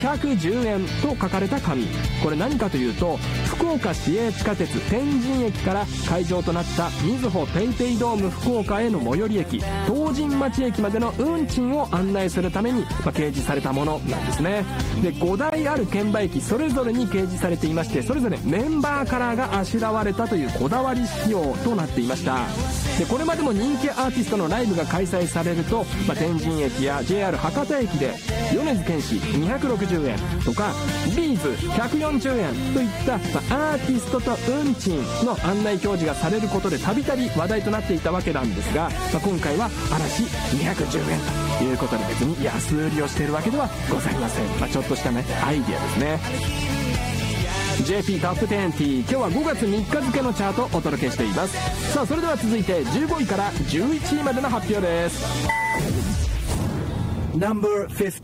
210円と書かれた紙。これ何かというと、福岡市営地下鉄天神駅から会場となったみずほペイペイドーム福岡への最寄り駅東神町駅までの運賃を案内するために、掲示されたものなんですね。で、5台ある券売機それぞれに掲示されていまして、それぞれメンバーカラーがあしらわれたというこだわり仕様となっていました。で、これまでも人気アーティストのライブが開催されると、天神駅や JR 博多駅で米津玄師260円とかビーズ140円といった、アーティストと運賃の案内表示がされることでたびたび話題となっていたわけなんですが、今回は嵐210円ということで、別に安売りをしているわけではございません。ちょっとしたねアイディアですね。JP トップ20、今日は5月3日付のチャートをお届けしています。さあ、それでは続いて15位から11位までの発表です。 Number 15